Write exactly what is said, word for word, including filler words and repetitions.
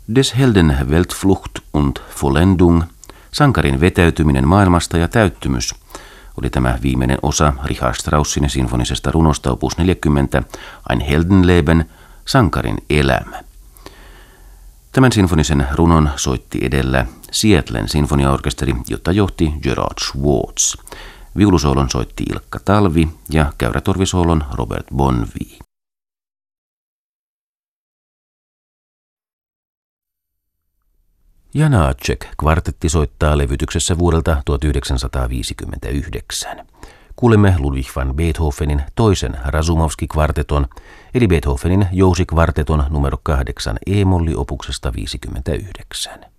Des Helden Weltflucht und Vollendung, sankarin vetäytyminen maailmasta ja täyttymys, oli tämä viimeinen osa Richard Straussin sinfonisesta runosta opus neljäkymmentä, Ein Heldenleben, sankarin elämä. Tämän sinfonisen runon soitti edellä Seattlen sinfoniaorkesteri, jota johti Gerard Schwartz. Viulusoolon soitti Ilkka Talvi ja käyrätorvisoolon Robert Bonvie. Janáček kvartetti soittaa levytyksessä vuodelta tuhatyhdeksänsataaviisikymmentäyhdeksän. Kuulemme Ludwig van Beethovenin toisen Razumovski-kvarteton, eli Beethovenin jousikvarteton numero kahdeksan E-molli opuksesta viisikymmentäyhdeksän.